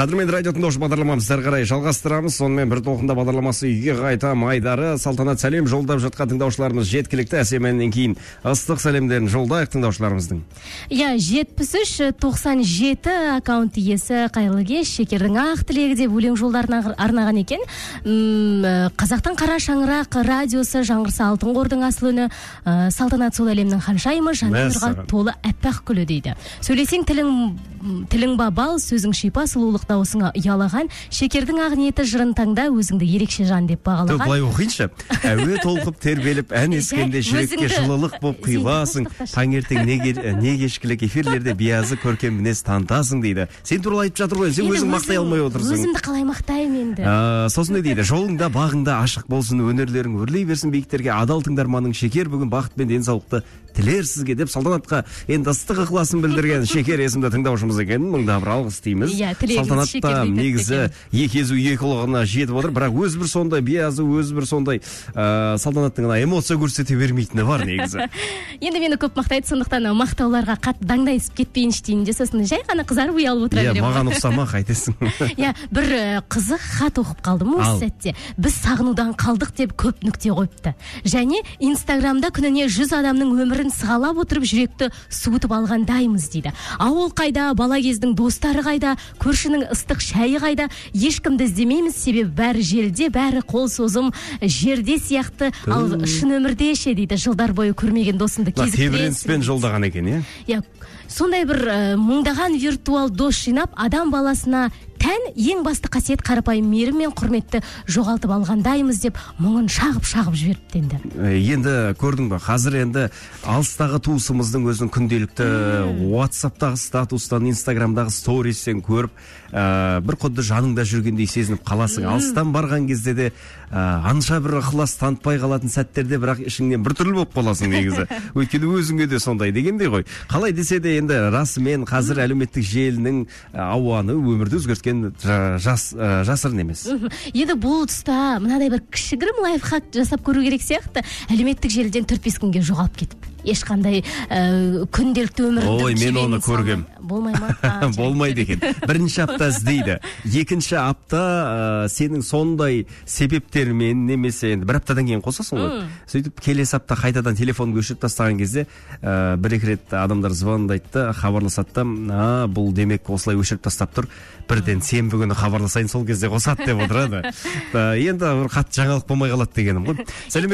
Қадірменді радио тыңдаушы бағдарламамызды әрі қарай жалғастырамыз. Сонымен бір толқында бағдарламасы үйге қайтам айдары. Салтанат сәлем жолдап жатқан тыңдаушыларымыз жеткілікті. Әсеменнен кейін ыстық сәлемдерін жолдайық тыңдаушыларымыздың. 73-97 аккаунт иесі қайырлы кеш, шекердің ақ тілегі деп өлең жолдарын арнаған екен. Қазақтың қара шаңырақ радиосы жаңғырса алтын қордың асыл үні, салтанат сол әлемнің ханшайымы, жаны нұрға толы әппақ гүлі дейді. Сөйлесең тілің бабал, сөзің шипа, сұлулық дауысыңа ұялаған, шекердің ақ ниеті жырын таңда өзіңді ерекше жан деп бағалаған. Былай оқиыншы, әуе толқып тербеліп ән ескенде жүрекке жылылық боп құйыласың, таңертең не кешкілік эфирлерде биязы көркем мінез танытасың дейді. Сен туралы айтып жатыр ғой, сен өзің мақтай алмай отырсың. Өзімді қалай мақтаймын енді. Сосын не дейді, жолыңда бағыңда ашық болсын, өнерлерің өрлей берсін биіктерге, адал тыңдарманың шекер бүгін бақыт пен денсаулықты тілер сізге деп Салтанатқа енді ыстық ықыласын білдірген шекер есімді тыңдаушымыз екен. Мыңда бір алғыс дейміз. Салтанатта негізі екі езу екі ұлығына жетіп отыр, бірақ өз бір сондай биязы, өз бір сондай Салтанаттың эмоция көрсете бермейтіні бар негізі. Енді мені көп мақтайды, сондықтан мақтауларға қатты даңдайсып кетпейінші дейінде, сосын жай ғана қызарып ұялып отыра беремін. Маған ұқсама қайтесің. Бір қызық хат оқып қалдым осы сәтте. Біз сағынудан қалдық деп көп нүкте қойыпты. Және Инстаграмда күніне 100 адамның өмірін сығалап отырып жүректі суытып алғандаймыз дейді. Ауыл қайда, бала кездің достары қайда, көршінің ыстық шайы қайда, ешкімді іздемейміз, себебі бәрі желде, бәрі қол созым жерде сияқты, ал шын өмірде ше дейді. Жылдар бойы көрмеген досымды кезіктіресің. Тебіреніспен жолдаған екен, сондай бір мыңдаған виртуал дос жинап, адам баласына тән ең басты қасиет қарапайым мейірім мен құрметті жоғалтып алғандаймыз деп мұңын шағып жіберіпті енді. Енді көрдің бе, қазір енді алыстағы туысымыздың өзінің күнделікті WhatsApp-тағы статустан, Instagram-дағы стористен көріп, бір құдды жаныңда жүргендей сезініп қаласың. Алыстан барған кезде де анша бір ықылас танытпай қалатын сәттерде, бірақ ішіңнен бір түрлі болып қаласың негізі. Өйткені өзіңе де сондай дегендей ғой. Қалай десе де енді расымен қазір әлеуметтік желінің ауаны өмірді өзгерткен жасырын емес. Енді бұл тұста мынадай бір кішігірім лайфхак жасап көру керек сияқты. Әлеуметтік желіден 4-5 күнге жоғалып кетіп, ешқандай күнделікті өмірді мен оны көргем. Болмай ма? Болмайды екен. Бірінші апта іздейді. Екінші апта сенің сондай себептермен немесе енді бір аптадан кейін қосасың ғой. Сөйтіп келесі апта қайтадан телефонды өшіріп тастаған кезде бір-екі рет адамдар звондайды, хабарласады, бұл демек осылай өшіріп тастап тұр. Бірден сенбі күні хабарласайын, сол кезде қосады деп отырады. Енді бір қатты жаңалық болмай қалады дегенім ғой.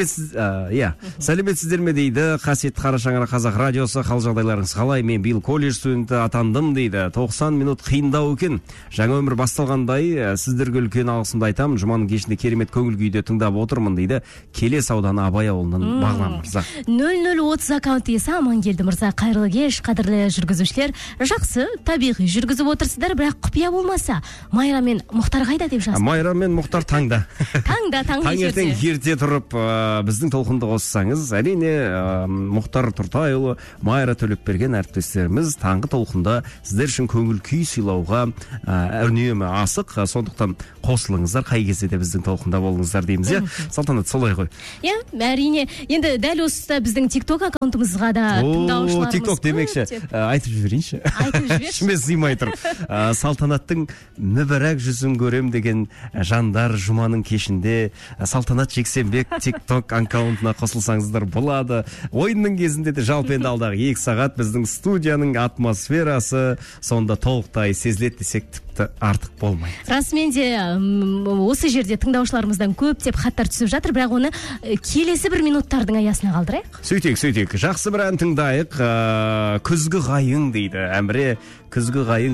Сәлеметсіздер ме дейді, қасиетті қара шаңырақ қазақ радиосы, қал жағдайларыңыз қалай? Мен биыл колледж студенті атандым дейді. 90 минут қиындау екен. Жаңа өмір басталғандай, сіздерге үлкен алғысымды айтамын. Жұманың кешінде керемет көңіл күйде тыңдап отырмын дейді. Келес ауданы Абай ауылынан Бағлан мырза. 0030 аккаунт иесі Амангелді мырза, қайырлы кеш, қадірлі жүргізушілер. Жақсы, табиғи жүргізіп отырсыздар, бірақ құпия болмаса, Майра мен Мұхтар қайда деп жазды. Майра мен Мұхтар таңда. Таңертең ерте тұрып, біздің толқынды қоссаңыз, әрине Мұхтар Тұртайұлы, Майра Төлепберген әріптестеріміз таңғы толқында сіздер үшін көңіл күй сыйлауға үнемі асық, сондықтан қосылыңыздар, қай кезде де біздің толқында болыңыздар дейміз, Салтанат, солай ғой. Әрине, енді дәл осы біздің TikTok аккаунтымызға да тыңдаушыларымыз TikTok демекші, айтып жіберейінші. Ішіме сыймай тұр. Салтанаттың мүбәрәк жүзін көрем деген жандар жұманың кешінде Салтанат Жексенбек TikTok аккаунтына қосылсаңыздар болады. Ойынның кезінде де жалпы енді алдағы 2 сағат біздің студияның атмосферасы сонда толықтай сезіледі десек тіпті артық болмайды. Расымен де осы жерде тыңдаушыларымыздан көптеп хаттар түсіп жатыр, бірақ оны келесі бір минуттардың аясына қалдырайық. Сөйтейік. Жақсы бір ән тыңдайық. Күзгі қайың дейді. Әміре күзгі қайың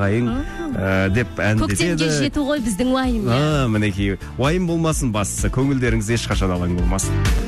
деп ән деседі. Көктемге жету ғой біздің уайым. Мінекей, уайым болмасын бастысы, көңілдеріңіз ешқашан алаң болмасын.